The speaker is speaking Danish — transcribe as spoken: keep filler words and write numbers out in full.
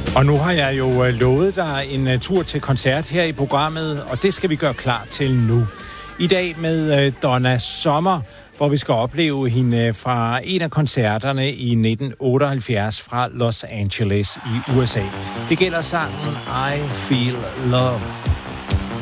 Og nu har jeg jo lovet dig en tur til koncert her i programmet, og det skal vi gøre klar til nu. I dag med Donna Summer, hvor vi skal opleve hende fra en af koncerterne i nitten otteoghalvfjerds fra Los Angeles i U S A. Det gælder sangen I Feel Love.